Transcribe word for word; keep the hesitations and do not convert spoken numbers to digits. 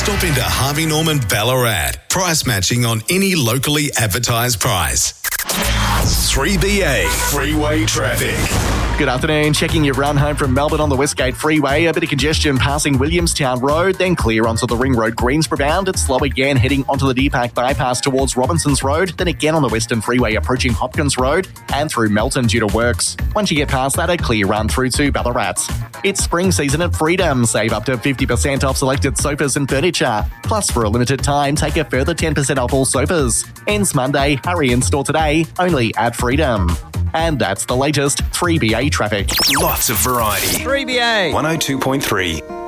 Stop into Harvey Norman Ballarat. Price matching on any locally advertised price. three B A Freeway Traffic. Good afternoon. Checking your run home from Melbourne on the Westgate Freeway. A bit of congestion passing Williamstown Road, then clear onto the Ring Road Greensboro bound. It's slow again heading onto the Deepak bypass towards Robinsons Road, then again on the Western Freeway approaching Hopkins Road and through Melton due to works. Once you get past that, a clear run through to Ballarat. It's spring season at Freedom. Save up to fifty percent off selected sofas and furniture. Plus, for a limited time, take a further ten percent off all sofas. Ends Monday. Hurry in store today, only at Freedom. And that's the latest three B A traffic. Lots of variety. three B A one oh two point three.